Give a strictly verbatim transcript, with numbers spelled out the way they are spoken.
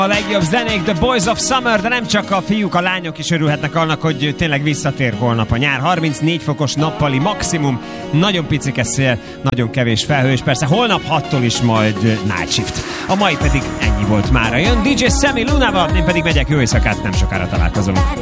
A legjobb zenék, The Boys of Summer, de nem csak a fiúk, a lányok is örülhetnek annak, hogy tényleg visszatér holnap a nyár. harmincnégy fokos nappali maximum, nagyon picike szél, nagyon kevés felhő, és persze holnap hattól is majd Night Shift. A mai pedig ennyi volt mára. Jön dé dzsé Sammy Lunával, én pedig megyek, jó éjszakát, nem sokára találkozunk.